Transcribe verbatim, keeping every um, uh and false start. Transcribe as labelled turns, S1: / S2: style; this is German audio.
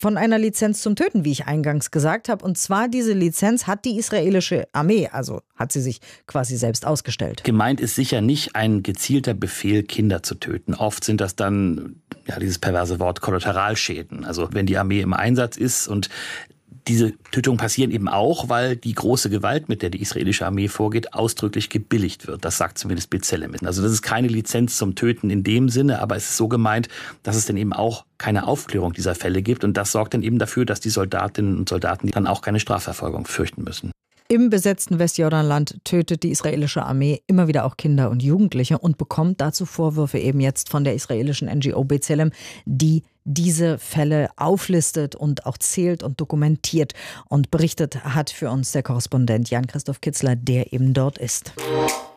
S1: von einer Lizenz zum Töten, wie ich eingangs gesagt habe. Und zwar diese Lizenz hat die israelische Armee, also hat sie sich quasi selbst ausgestellt.
S2: Gemeint ist sicher nicht ein gezielter Befehl, Kinder zu töten. Oft sind das dann, ja, dieses perverse Wort Kollateralschäden. Also wenn die Armee im Einsatz ist und diese Tötungen passieren eben auch, weil die große Gewalt, mit der die israelische Armee vorgeht, ausdrücklich gebilligt wird. Das sagt zumindest B'Tselem. Also das ist keine Lizenz zum Töten in dem Sinne, aber es ist so gemeint, dass es dann eben auch keine Aufklärung dieser Fälle gibt. Und das sorgt dann eben dafür, dass die Soldatinnen und Soldaten dann auch keine Strafverfolgung fürchten müssen.
S1: Im besetzten Westjordanland tötet die israelische Armee immer wieder auch Kinder und Jugendliche und bekommt dazu Vorwürfe eben jetzt von der israelischen N G O B'Tselem, die diese Fälle auflistet und auch zählt und dokumentiert. Und berichtet hat für uns der Korrespondent Jan-Christoph Kitzler, der eben dort ist.